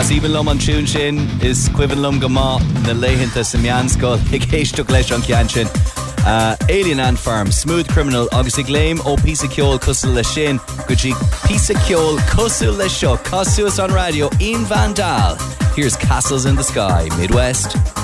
As even lum an tún sin is cuivan lum go má na leitheanta sa meanscoil ag éisteach leis an cean sin. Alien Ant Farm, Smooth Criminal agus ag léim ó písa ceol cosú le sin go dtí písa ceol cosú le seo cosúas on radio Ian Van Dahl. Here's Castles in the Sky, Midwest.